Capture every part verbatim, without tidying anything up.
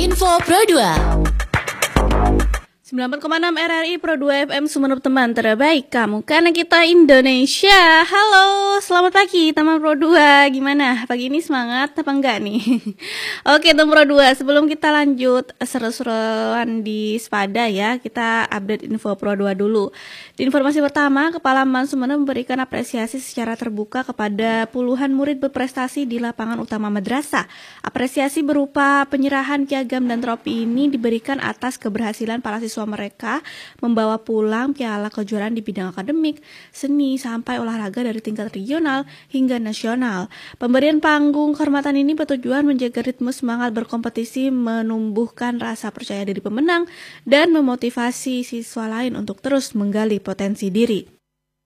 Info Pro dua. sembilan puluh empat koma enam R R I Pro dua F M Sumeneb, teman terbaik kamu karena kita Indonesia. Halo, selamat pagi teman Pro dua. Gimana? Pagi ini semangat apa enggak nih? Oke teman Pro dua, sebelum kita lanjut seru-seruan di Spada ya, kita update info Pro dua dulu. Di informasi pertama, Kepala Man Sumeneb memberikan apresiasi secara terbuka kepada puluhan murid berprestasi di lapangan utama madrasah. Apresiasi berupa penyerahan piagam dan trofi ini diberikan atas keberhasilan para siswa mereka membawa pulang piala kejuaraan di bidang akademik, seni, sampai olahraga dari tingkat regional hingga nasional. Pemberian panggung kehormatan ini bertujuan menjaga ritme semangat berkompetisi, menumbuhkan rasa percaya diri pemenang, dan memotivasi siswa lain untuk terus menggali potensi diri.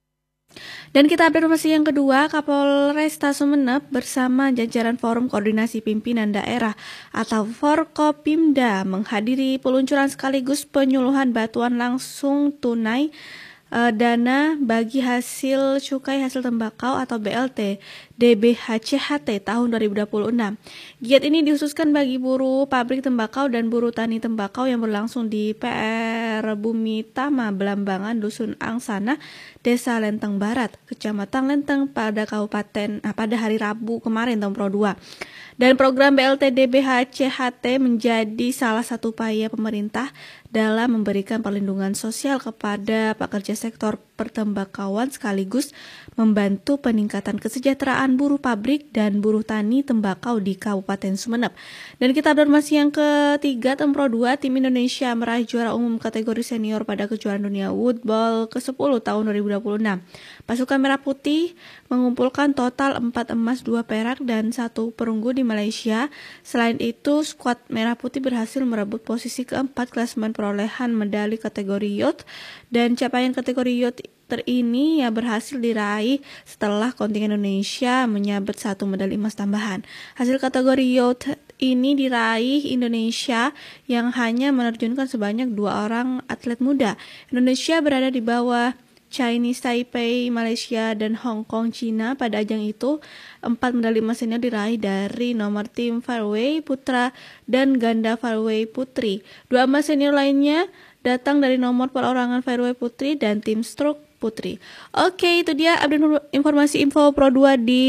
Dan kita update informasi yang kedua, Kapolresta Sumeneb bersama jajaran Forum Koordinasi Pimpinan Daerah atau Forkopimda menghadiri peluncuran sekaligus penyuluhan bantuan langsung tunai e, dana bagi hasil cukai hasil tembakau atau B L T D B H C H T tahun dua ribu dua puluh enam. Giat ini dikhususkan bagi buruh pabrik tembakau dan buruh tani tembakau yang berlangsung di P R Bumi Tama Belambangan, Dusun Angsana, Desa Lenteng Barat, Kecamatan Lenteng pada Kabupaten nah, pada hari Rabu kemarin tahun Pro dua. Dan program B L T D B H C H T menjadi salah satu upaya pemerintah dalam memberikan perlindungan sosial kepada pekerja sektor pertembakauan sekaligus membantu peningkatan kesejahteraan buruh pabrik dan buruh tani tembakau di Kabupaten Sumeneb. Dan kita informasi yang ketiga, Tempro dua, tim Indonesia meraih juara umum kategori senior pada kejuaraan dunia Woodball ke sepuluh tahun dua ribu dua puluh enam. Pasukan Merah Putih mengumpulkan total empat emas, dua perak, dan satu perunggu di Malaysia. Selain itu, skuad Merah Putih berhasil merebut posisi keempat klasemen perolehan medali kategori youth, dan capaian kategori youth terini ya berhasil diraih setelah kontingen Indonesia menyabet satu medali emas tambahan. Hasil kategori youth ini diraih Indonesia yang hanya menerjunkan sebanyak dua orang atlet muda. Indonesia berada di bawah Chinese Taipei, Malaysia, dan Hong Kong, Cina. Pada ajang itu, empat medali emas senior diraih dari nomor tim fairway putra dan ganda fairway putri. Dua emas senior lainnya datang dari nomor perorangan fairway putri dan tim stroke putri. Oke, itu dia update informasi info Pro dua di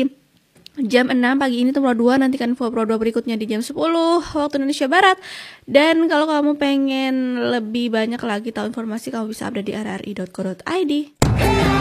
jam enam pagi ini tuh Pro dua. Nantikan info Pro dua berikutnya di jam sepuluh waktu Indonesia Barat. Dan kalau kamu pengen lebih banyak lagi tahu informasi, kamu bisa update di r r i dot co dot i d.